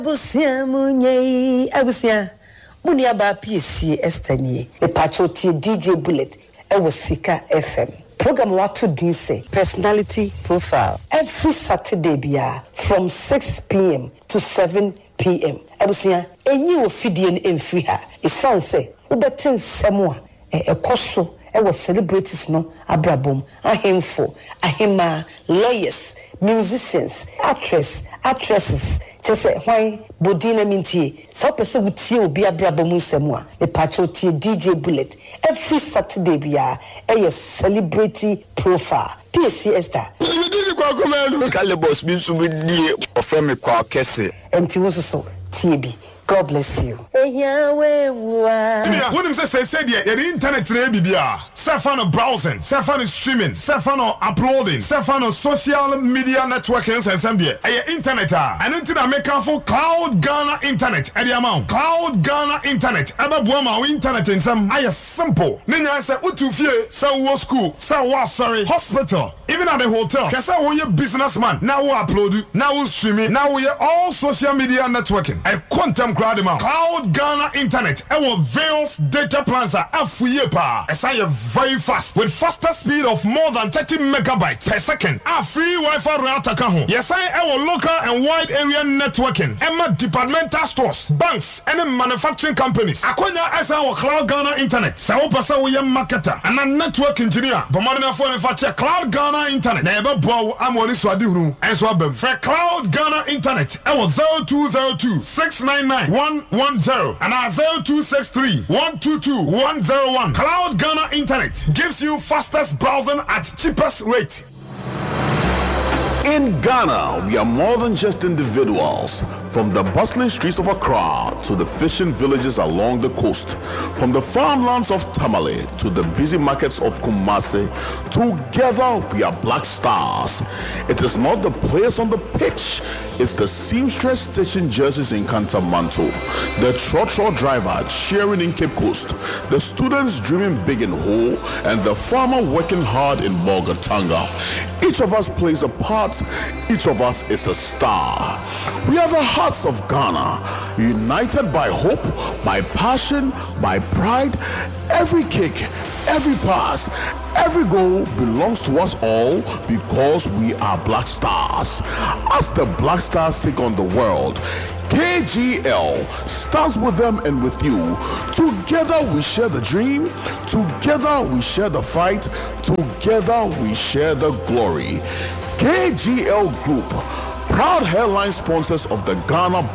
Abusia munye abusia muni aba PC Estanie e pachoti DJ Bullet e Sika FM program watu din say personality profile every Saturday bia from 6 p.m. to 7 p.m. Abusia enyi ofidie emfiri ha isanse ubetin semwa ekoso e celebrities no abrabom ahemfo ahema lawyers musicians actresses just say why bodina mintie so person with you be abrabom semwa e patroti DJ Bullet every Saturday bia a celebrity profile PSC Esther Calibos means to be near or from a car kesse and so TB. God bless you. When him say the internet bibia, Safano browsing, Safano streaming, Safano uploading, Safano social media networking and Zambia. Internet and internet make for Cloud Ghana internet at the amount. Cloud Ghana internet. Ababwama internet in some simple. Ninya say utufie, sa school, sa sorry, hospital, even at the hotel. Kasa wo ye businessman. Now we upload, now we streaming, now we all social media networking. I quantum Cloud Ghana internet. Our Veils data plans are pa. Very fast with faster speed of more than 30 megabytes per second. Our free Wi-Fi router kaho. Yes, our local and wide area networking. Emma departmental stores, banks, and manufacturing companies. Akonya as our Cloud Ghana internet. Sao pasa we marketer and a network engineer. Bomardina phone and Cloud Ghana internet. Never bow amwani swadihu and swabem. For Cloud Ghana internet. Our 0202 699 110 and our 0263 122 101. Cloud Ghana internet gives you fastest browsing at cheapest rate. In Ghana, we are more than just individuals. From the bustling streets of Accra to the fishing villages along the coast, from the farmlands of Tamale to the busy markets of Kumasi, together we are Black Stars. It is not the players on the pitch, it's the seamstress stitching jerseys in Kantamanto, the trotro driver cheering in Cape Coast, the students dreaming big in Ho, and the farmer working hard in Bolgatanga. Each of us plays a part, each of us is a star. We are the hearts of Ghana, united by hope, by passion, by pride. Every kick, every pass, every goal belongs to us all because we are Black Stars. As the Black Stars take on the world, KGL starts with them and with you. Together we share the dream, together we share the fight, together we share the glory. KGL Group, proud headline sponsors of the Ghana